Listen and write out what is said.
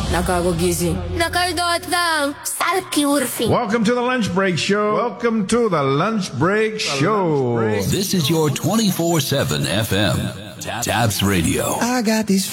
Nakagugising. Nakaldot lang. Salky urfing. Welcome to the Lunch Break Show. Welcome to the Lunch Break Show. This is your 24/7 FM. Tabs Radio. I got these